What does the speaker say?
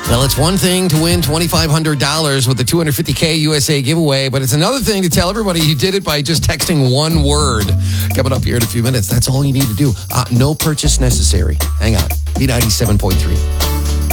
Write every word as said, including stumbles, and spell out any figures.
Well, it's one thing to win twenty-five hundred dollars with the two hundred fifty K U S A giveaway, but it's another thing to tell everybody you did it by just texting one word. Coming up here in a few minutes. That's all you need to do. Uh, no purchase necessary. Hang on. B ninety-seven point three.